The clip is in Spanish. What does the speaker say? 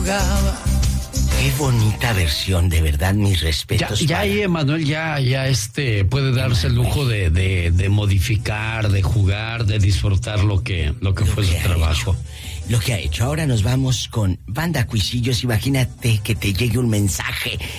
ahogaba. Qué bonita versión, de verdad, mis respetos. Ya ahí Emanuel ya puede darse el lujo de modificar, de jugar, de disfrutar lo que fue su trabajo. Lo que ha hecho. Ahora nos vamos con Banda Cuisillos. Imagínate que te llegue un mensaje